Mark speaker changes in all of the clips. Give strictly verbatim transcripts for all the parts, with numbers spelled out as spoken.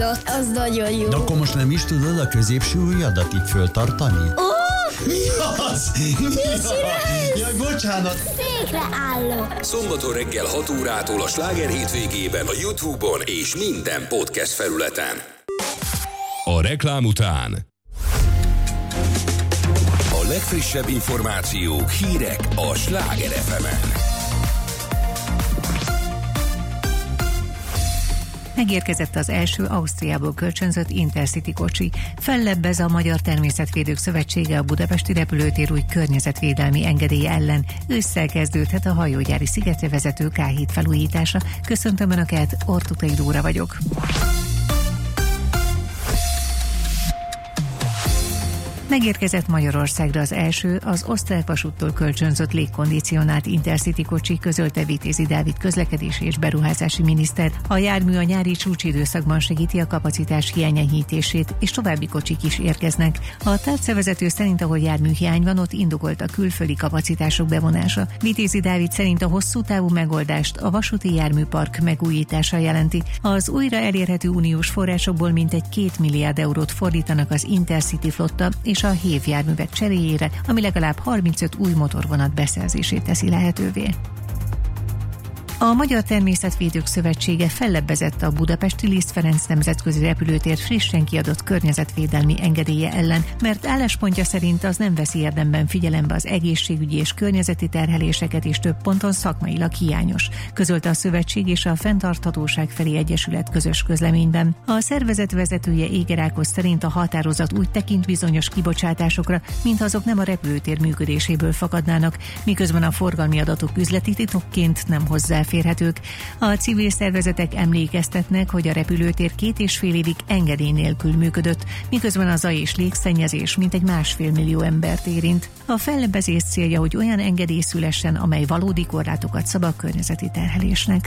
Speaker 1: hallott, az nagyon jó.
Speaker 2: De akkor most nem is tudod a középső ujjadat így föltartani?
Speaker 1: Ó!
Speaker 2: Mi az? Mi
Speaker 1: csinálsz?
Speaker 2: Jaj, bocsánat.
Speaker 1: Székre állok.
Speaker 3: Szombaton reggel hat órától a Sláger hétvégében a YouTube-on és minden podcast felületen. A reklám után a legfrissebb információk, hírek a Sláger ef emen.
Speaker 4: Megérkezett az első Ausztriából kölcsönzött Intercity kocsi. Fellebbez a Magyar Természetvédők Szövetsége a budapesti repülőtér új környezetvédelmi engedélye ellen. Ősszel kezdődhet a hajógyári szigetre vezető ká hét felújítása. Köszöntöm Önöket, Ortutai Dóra vagyok. Megérkezett Magyarországra az első, az osztrák vasúttól kölcsönzött légkondicionált Intercity kocsi, közölte Vitézi Dávid közlekedési és beruházási miniszter. A jármű a nyári csúcsidőszakban segíti a kapacitás hiányenyhítését, és további kocsik is érkeznek. A tárcavezető szerint, ahol járműhiány van, ott indokolt a külföldi kapacitások bevonása. Vitézi Dávid szerint a hosszú távú megoldást a vasúti járműpark megújítása jelenti. Az újra elérhető uniós forrásokból mintegy két milliárd eurót fordítanak az Intercity flotta és a hév járművek cseréjére, ami legalább harmincöt új motorvonat beszerzését teszi lehetővé. A Magyar Természetvédők Szövetsége fellebbezett a budapesti Liszt Ferenc nemzetközi repülőtér frissen kiadott környezetvédelmi engedélye ellen, mert álláspontja szerint az nem veszi érdemben figyelembe az egészségügyi és környezeti terheléseket, és több ponton szakmailag hiányos, közölte a szövetség és a Fenntarthatóság felé Egyesület közös közleményben. A szervezet vezetője Éger Ákos szerint a határozat úgy tekint bizonyos kibocsátásokra, mint azok nem a repülőtér működéséből fakadnának, miközben a forgalmi adatok üzleti titokként nem hozzá férhetők. A civil szervezetek emlékeztetnek, hogy a repülőtér két és fél évig engedély nélkül működött, miközben a zaj és légszennyezés mintegy másfél millió embert érint. A fellebbezés célja, hogy olyan engedély szülessen, amely valódi korlátokat szab a környezeti terhelésnek.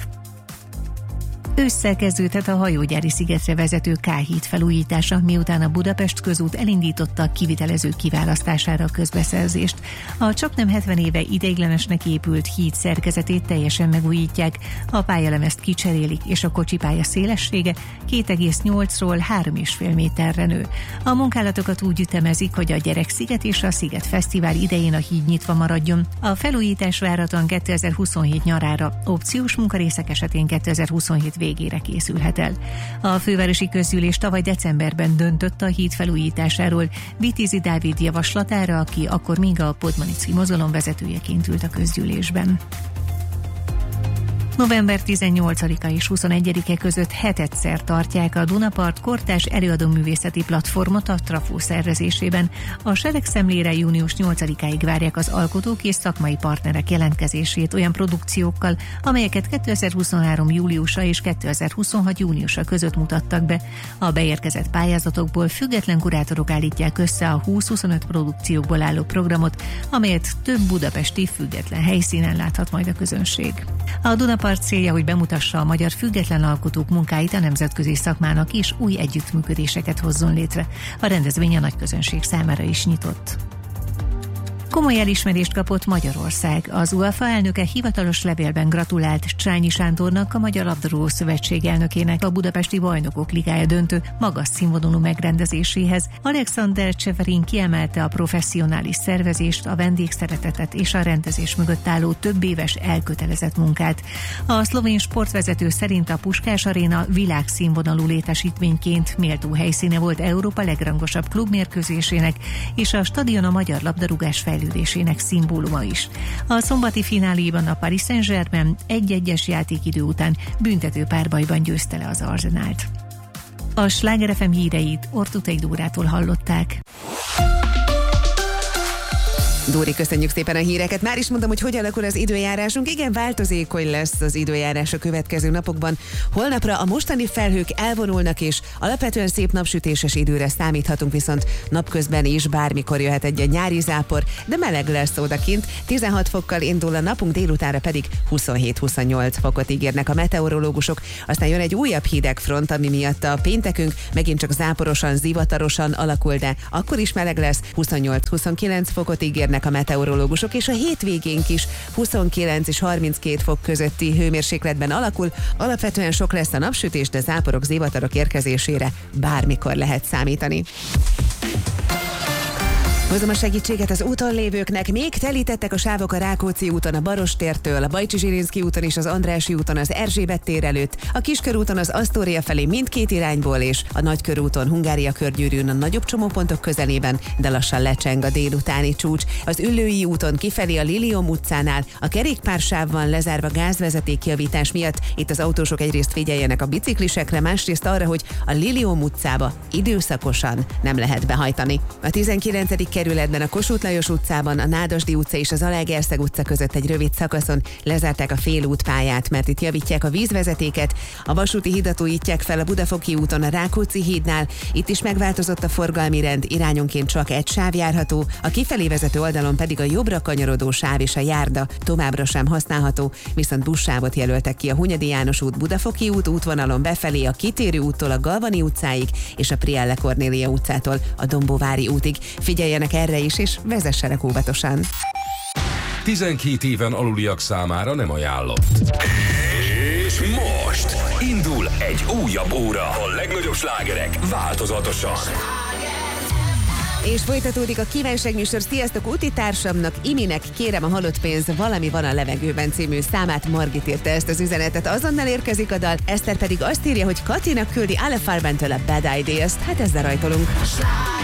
Speaker 4: Ősszel kezdődhet a hajógyári szigetre vezető ká hét felújítása, miután a Budapest közút elindította a kivitelező kiválasztására a közbeszerzést. A csaknem hetven éve ideiglenesnek épült híd szerkezetét teljesen megújítják, a pályalemezt kicserélik, és a kocsipálya szélessége két egész nyolcról három egész öt méterre nő. A munkálatokat úgy ütemezik, hogy a Gyereksziget és a Sziget Fesztivál idején a híd nyitva maradjon. A felújítás várhatóan kétezer-huszonhét nyarára, opciós munkarészek esetén kétezer-huszonhét végére készülhet el. A fővárosi közgyűlés tavaly decemberben döntött a híd felújításáról Vitézi Dávid javaslatára, aki akkor még a Podmanicki mozgalom vezetőjeként ült a közgyűlésben. november tizennyolcadika és huszonegyedike között hetedszer tartják a Dunapart kortárs előadóművészeti platformot a Trafó szervezésében. A seregszemlére június nyolcadikáig várják az alkotók és szakmai partnerek jelentkezését olyan produkciókkal, amelyeket kétezer-huszonhárom júliusa és kétezer-huszonhat júniusa között mutattak be. A beérkezett pályázatokból független kurátorok állítják össze a húsz-huszonöt produkciókból álló programot, amelyet több budapesti független helyszínen láthat majd a közönség. A Dunapart Part célja, hogy bemutassa a magyar független alkotók munkáit a nemzetközi szakmának, és új együttműködéseket hozzon létre. A rendezvény a nagy közönség számára is nyitott. Komoly elismerést kapott Magyarország. Az u e fá elnöke hivatalos levélben gratulált Csányi Sándornak, a Magyar Labdarúgó Szövetség elnökének a Budapesti Bajnokok Ligája döntő magas színvonalú megrendezéséhez. Alexander Cseferin kiemelte a professzionális szervezést, a vendégszeretetet és a rendezés mögött álló több éves elkötelezett munkát. A szlovén sportvezető szerint a Puskás Aréna világszínvonalú létesítményként méltó helyszíne volt Európa legrangosabb klubmérkőzésének, és a stadion a magyar labdarúgás fejlődésének szimbóluma is. A szombati fináléban a Paris Saint-Germain egy-egyes játékidő után büntető párbajban győzte le az Arsenált. A Sláger ef em híreit Ortutai Dórától hallották.
Speaker 5: Dóri, köszönjük szépen a híreket. Már is mondtam, hogy hogy alakul az időjárásunk. Igen, változékony lesz az időjárás a következő napokban. Holnapra a mostani felhők elvonulnak, és alapvetően szép napsütéses időre számíthatunk, viszont napközben is bármikor jöhet egy nyári zápor, de meleg lesz odakint. tizenhat fokkal indul a napunk, délutánra pedig huszonhét-huszonnyolc fokot ígérnek a meteorológusok. Aztán jön egy újabb hideg front, ami miatt a péntekünk megint csak záporosan, zivatarosan alakul, de akkor is meleg lesz, huszonnyolc-huszonkilenc fokot ígérnek kérnek a meteorológusok, és a hétvégénk is huszonkilenc és harminckét fok közötti hőmérsékletben alakul. Alapvetően sok lesz a napsütés, de záporok, zivatarok érkezésére bármikor lehet számítani. Hozom a segítséget az úton lévőknek. Még telítettek a sávok a Rákóczi úton, a Barostértől, a Bajcsy-Zsilinszky úton és az Andrássy úton az Erzsébet tér előtt, a Kiskörúton az Asztória felé mindkét irányból, és a Nagykörúton, Hungária körgyűrűn a nagyobb csomópontok közelében, de lassan lecseng a délutáni csúcs. Az Üllői úton kifelé a Lilium utcánál a kerékpársáv van lezárva gázvezetékjavítás miatt. Itt az autósok egyrészt figyeljenek a biciklisekre, másrészt arra, hogy a Lilium utcába időszakosan nem lehet behajtani. A tizenkilencedik kerületben a Kossuth Lajos utcában, a Nádasdy utca és az Zalaegerszeg utca között egy rövid szakaszon lezárták a félútpályát, mert itt javítják a vízvezetéket. A vasúti hidat újítják fel a Budafoki úton, a Rákóczi hídnál. Itt is megváltozott a forgalmi rend, irányonként csak egy sáv járható, a kifelé vezető oldalon pedig a jobbra kanyarodó sáv és a járda továbbra sem használható, viszont buszsávot jelöltek ki a Hunyadi János út, Budafoki út útvonalon befelé a Kitérő úttól a Galvani utcáig és a Prielle Kornélia utcától a Dombóvári útig. Figyeljenek erre is, és vezessenek óvatosan.
Speaker 3: tizenkét éven aluliak számára nem ajánlott. És most indul egy újabb óra. A legnagyobb slágerek változatosan.
Speaker 5: És folytatódik a kívánságműsor. Sziasztok, úti társamnak, Iminek kérem a halott pénz, valami van a levegőben című számát. Margit írta ezt az üzenetet, azonnal érkezik a dal. Eszter pedig azt írja, hogy Katinak küldi Ale Farbentől a Bad Ideas-t. Hát ezzel rajtolunk.